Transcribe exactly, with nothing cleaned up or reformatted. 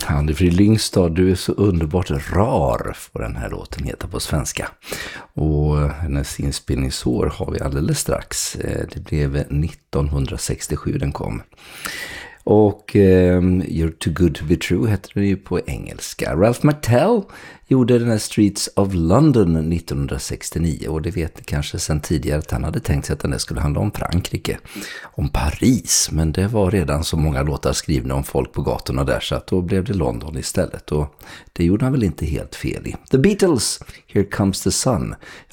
Anne-Frid Lyngstad, du är så underbart rar, får den här låten heta på svenska. Och hennes inspelningsår har vi alldeles strax. Det blev nittonhundrasextiosju den kom. Och um, You're Too Good To Be True heter det ju på engelska. Ralph McTell gjorde den här Streets of London nittonhundrasextionio, och det vet ni kanske sedan tidigare att han hade tänkt sig att den där skulle handla om Frankrike, om Paris, men det var redan så många låtar skrivna om folk på gatorna där, så att då blev det London istället, och det gjorde han väl inte helt fel i. The Beatles, Here Comes the Sun.